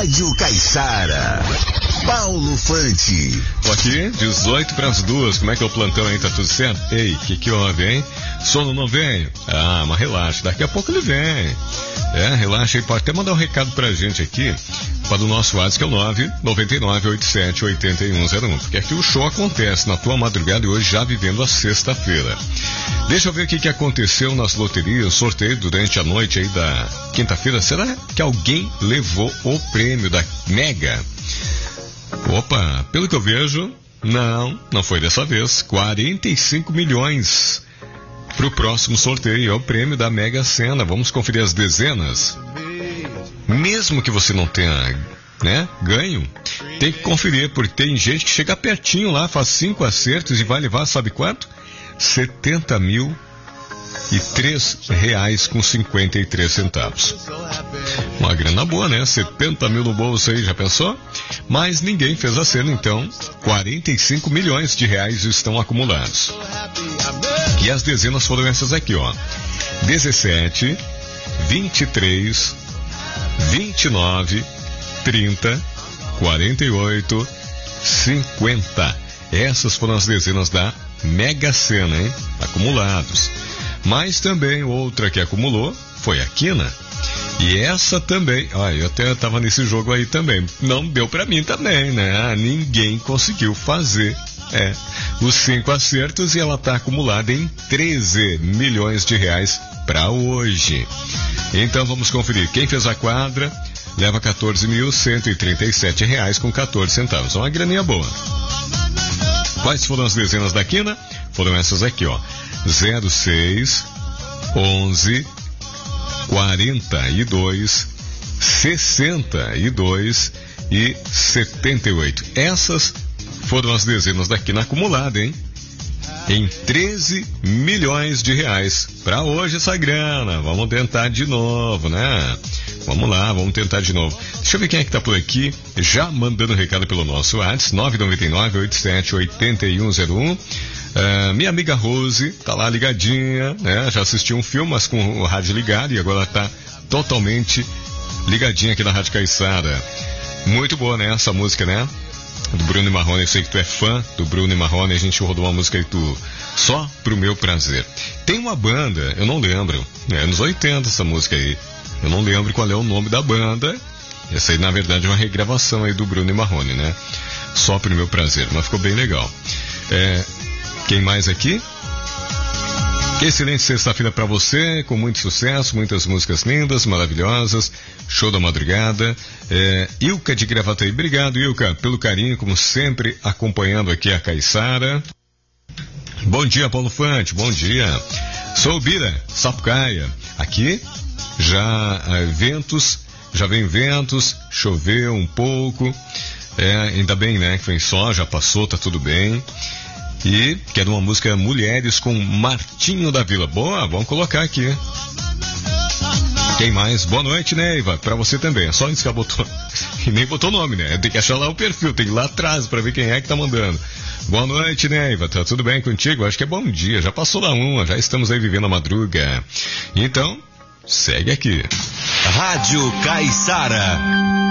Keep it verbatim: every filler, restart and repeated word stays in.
Rádio Caiçara. Paulo Fante. Tô aqui, dezoito para as duas. Como é que é o plantão aí? Tá tudo certo? Ei, que que houve, hein? Sono não vem? Ah, mas relaxa, daqui a pouco ele vem. É, relaxa aí, pode até mandar um recado pra gente aqui, para o nosso WhatsApp, que é o nove nove nove oito sete oito um zero um, porque aqui o show acontece na tua madrugada e hoje já vivendo a sexta-feira. Deixa eu ver o que, que aconteceu nas loterias, sorteio durante a noite aí da quinta-feira. Será que alguém levou o prêmio da Mega? Opa, pelo que eu vejo, não, não foi dessa vez. quarenta e cinco milhões pro próximo sorteio, é o prêmio da Mega Sena. Vamos conferir as dezenas. Mesmo que você não tenha, né, ganho, tem que conferir, porque tem gente que chega pertinho lá, faz cinco acertos e vai levar, sabe quanto? setenta mil e três reais com cinquenta e três centavos. Uma grana boa, né? setenta mil no bolso aí, já pensou? Mas ninguém fez a cena, então quarenta e cinco milhões de reais estão acumulados. E as dezenas foram essas aqui, ó. dezessete, vinte e três, vinte e nove, trinta, quarenta e oito, cinquenta. Essas foram as dezenas da Mega Sena, hein? Acumulados. Mas também outra que acumulou foi a Quina. E essa também, ó, eu até tava nesse jogo aí também. Não deu pra mim também, né? Ninguém conseguiu fazer, é, os cinco acertos, e ela tá acumulada em treze milhões de reais pra hoje. Então vamos conferir. Quem fez a quadra leva quatorze mil cento e trinta e sete reais com quatorze centavos. Uma graninha boa. Quais foram as dezenas da Quina? Foram essas aqui, ó. zero seis, onze, quarenta e dois, sessenta e dois e setenta e oito. Essas foram as dezenas da Quina acumulada, hein? Em treze milhões de reais. Pra hoje essa grana. Vamos tentar de novo, né? Vamos lá, vamos tentar de novo. Deixa eu ver quem é que tá por aqui, já mandando recado pelo nosso WhatsApp, nove nove nove oito sete oito um zero um. Uh, minha amiga Rose tá lá ligadinha, né? Já assistiu um filme, mas com o rádio ligado, e agora tá totalmente ligadinha aqui na Rádio Caiçara. Muito boa, né? Essa música, né? Do Bruno e Marrone. Eu sei que tu é fã do Bruno e Marrone. A gente rodou uma música aí, tu, Só Pro Meu Prazer. Tem uma banda, eu não lembro, é anos oitenta essa música aí. Eu não lembro qual é o nome da banda. Essa aí, na verdade, é uma regravação aí do Bruno e Marrone, né? Só Pro Meu Prazer, mas ficou bem legal. É, quem mais aqui? Excelente sexta-feira pra você, com muito sucesso, muitas músicas lindas, maravilhosas, show da madrugada. É, Ilka de Gravataí, obrigado, Ilka, pelo carinho, como sempre, acompanhando aqui a Caiçara. Bom dia, Paulo Fante, bom dia. Sou Bira, Sapucaia. Aqui, já é, ventos, já vem ventos, choveu um pouco, é, ainda bem, né, que vem só, já passou, tá tudo bem. E quero uma música Mulheres com Martinho da Vila. Boa, vamos colocar aqui. Quem mais? Boa noite, Neiva. Pra você também. É só isso que ela botou. E nem botou nome, né? Tem que achar lá o perfil, tem que ir lá atrás pra ver quem é que tá mandando. Boa noite, Neiva. Tá tudo bem contigo? Acho que é bom dia. Já passou da uma, já estamos aí vivendo a madruga. Então, segue aqui. Rádio Caiçara.